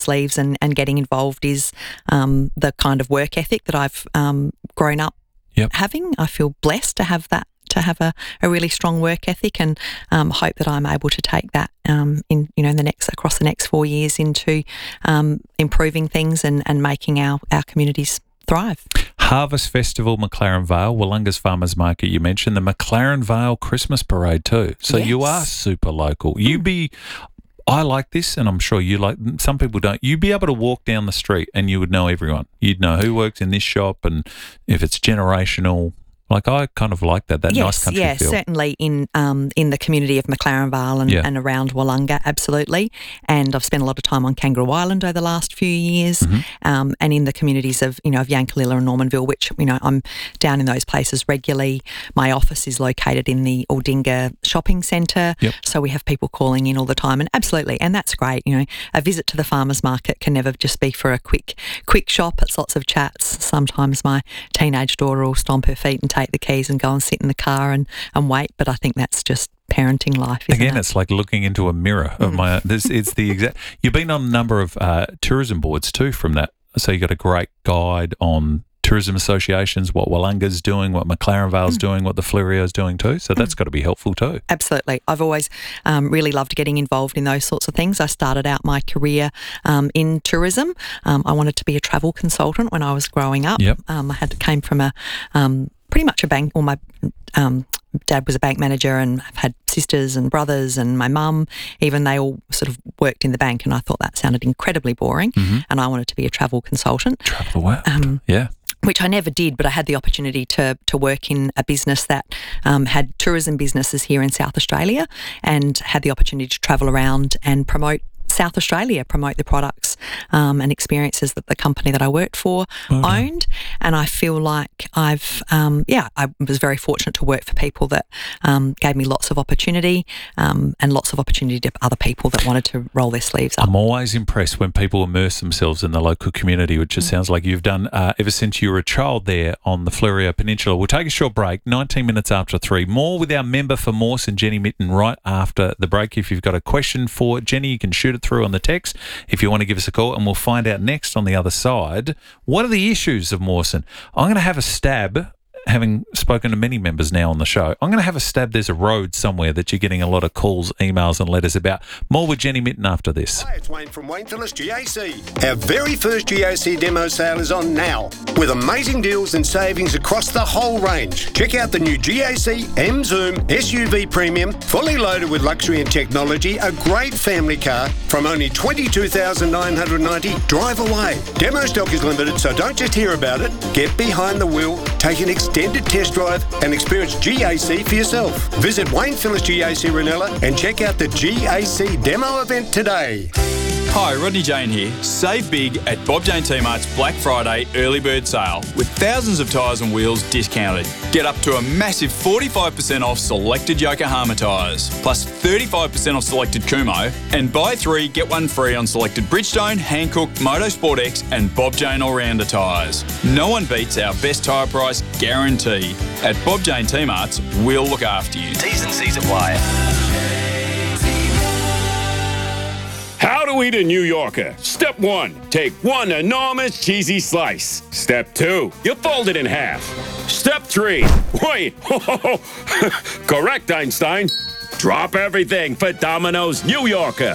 sleeves and getting involved is the kind of work ethic that I've grown up having. I feel blessed to have that, to have a really strong work ethic, and hope that I'm able to take that across the next 4 years into improving things and making our communities thrive. Harvest Festival, McLaren Vale, Wollonga's Farmers Market you mentioned, the McLaren Vale Christmas Parade too. So you are super local. I like this, and I'm sure you like, some people don't. You'd be able to walk down the street and you would know everyone. You'd know who works in this shop, and if it's generational. Like, I kind of like that nice country feel. Yes, certainly in the community of McLaren Vale and around Wollonga, absolutely. And I've spent a lot of time on Kangaroo Island over the last few years, and in the communities of Yankalilla and Normanville, which I'm down in those places regularly. My office is located in the Aldinga shopping centre, so we have people calling in all the time, and absolutely, and that's great. A visit to the farmers market can never just be for a quick shop. It's lots of chats. Sometimes my teenage daughter will stomp her feet and take the keys and go and sit in the car and wait, but I think that's just parenting life, isn't it? It's like looking into a mirror of my. It's the exact. You've been on a number of tourism boards too from that, so you got a great guide on tourism associations, what Wollonga's doing, what McLaren Vale's doing, what the Flerio's doing too. So that's got to be helpful too. Absolutely. I've always really loved getting involved in those sorts of things. I started out my career in tourism. I wanted to be a travel consultant when I was growing up. I came from a pretty much a bank, or my dad was a bank manager, and I've had sisters and brothers, and my mum, even, they all sort of worked in the bank, and I thought that sounded incredibly boring, and I wanted to be a travel consultant. Travel the world, which I never did, but I had the opportunity to work in a business that had tourism businesses here in South Australia, and had the opportunity to travel around and promote South Australia, promote the products and experiences that the company that I worked for owned. And I feel like I was very fortunate to work for people that gave me lots of opportunity and lots of opportunity to other people that wanted to roll their sleeves up. I'm always impressed when people immerse themselves in the local community, which it sounds like you've done ever since you were a child there on the Fleurieu Peninsula. We'll take a short break, 19 minutes after 3. More with our member for Mawson, Jenny Mitten, right after the break. If you've got a question for Jenny, you can shoot it through on the text if you want to give us a call, and we'll find out next on the other side what are the issues of Mawson. I'm going to have a stab, having spoken to many members now on the show. I'm going to have a stab. There's a road somewhere that you're getting a lot of calls, emails and letters about. More with Jenny Mitten after this. Hi, it's Wayne from Wayne Phillips GAC. Our very first GAC demo sale is on now, with amazing deals and savings across the whole range. Check out the new GAC M Zoom SUV Premium, fully loaded with luxury and technology, a great family car from only $22,990. Drive away. Demo stock is limited, so don't just hear about it. Get behind the wheel, take an extended test drive and experience GAC for yourself. Visit Wayne Phillips GAC Ranella and check out the GAC demo event today. Hi, Rodney Jane here. Save big at Bob Jane T-Mart's Black Friday early bird sale with thousands of tyres and wheels discounted. Get up to a massive 45% off selected Yokohama tyres, plus 35% off selected Kumho, and buy 3 get 1 free on selected Bridgestone, Hankook, Motorsport X and Bob Jane All-Rounder tyres. No one beats our best tyre price guarantee. At Bob Jane T-Mart's, we'll look after you. T's and C's apply. How to eat a New Yorker. Step 1, take 1 enormous cheesy slice. Step 2, you fold it in half. Step 3, wait, correct, Einstein. Drop everything for Domino's New Yorker.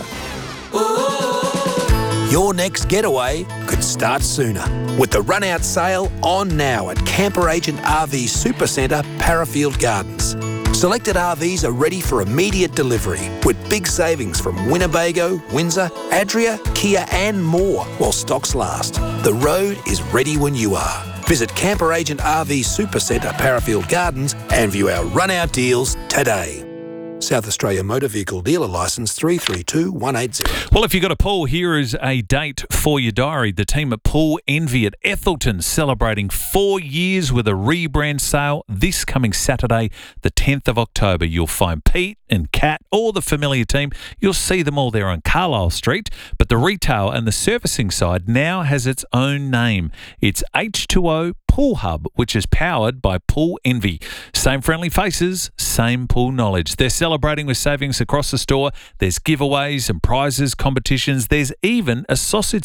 Your next getaway could start sooner with the run-out sale on now at Camper Agent RV Supercentre, Parafield Gardens. Selected RVs are ready for immediate delivery with big savings from Winnebago, Windsor, Adria, Kia and more while stocks last. The road is ready when you are. Visit Camper Agent RV Supercentre, Parafield Gardens and view our run-out deals today. South Australia Motor Vehicle Dealer Licence 332180. Well, if you've got a pool, here is a date for your diary. The team at Pool Envy at Ethelton celebrating 4 years with a rebrand sale this coming Saturday, the 10th of October. You'll find Pete and Kat, or the familiar team. You'll see them all there on Carlisle Street, but the retail and the servicing side now has its own name. It's H2O Pool Hub, which is powered by Pool Envy. Same friendly faces, same pool knowledge. They're celebrating with savings across the store. There's giveaways and prizes, competitions. There's even a sausage